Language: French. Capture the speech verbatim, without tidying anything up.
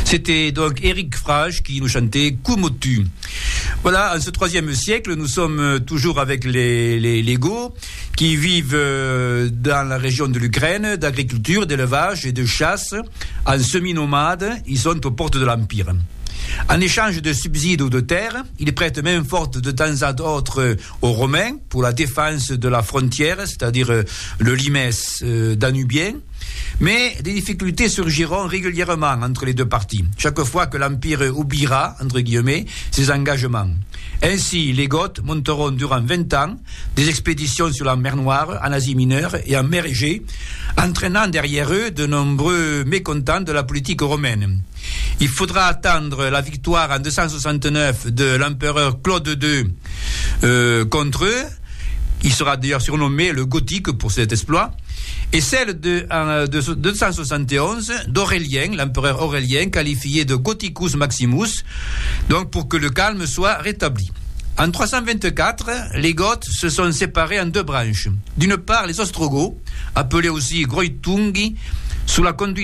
C'était donc Éric Frage qui nous chantait Kumotu. Voilà, en ce troisième siècle, nous sommes toujours avec les, les, les Goths qui vivent dans la région de l'Ukraine, d'agriculture, d'élevage et de chasse. En semi-nomades, ils sont aux portes de l'Empire. En échange de subsides ou de terres, ils prêtent main forte de temps à autre aux Romains pour la défense de la frontière, c'est-à-dire le limès danubien. Mais des difficultés surgiront régulièrement entre les deux parties, chaque fois que l'Empire oubliera, entre guillemets, ses engagements. Ainsi, les Goths monteront durant vingt ans des expéditions sur la mer Noire, en Asie mineure et en mer Égée, entraînant derrière eux de nombreux mécontents de la politique romaine. Il faudra attendre la victoire en deux cent soixante-neuf de l'empereur Claude deux euh, contre eux. Il sera d'ailleurs surnommé le Gothique pour cet exploit. Et celle de, en, de deux cent soixante et onze d'Aurélien, l'empereur Aurélien, qualifié de Gothicus Maximus, donc pour que le calme soit rétabli. En trois cent vingt-quatre, les Goths se sont séparés en deux branches. D'une part, les Ostrogoths, appelés aussi Greutungi, sous la conduite